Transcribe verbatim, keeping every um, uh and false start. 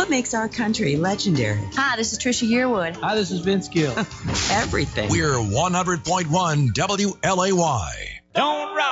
What makes our country legendary? Hi, this is Trisha Yearwood. Hi, this is Vince Gill. Everything. We're one hundred point one W L A Y. Don't rock.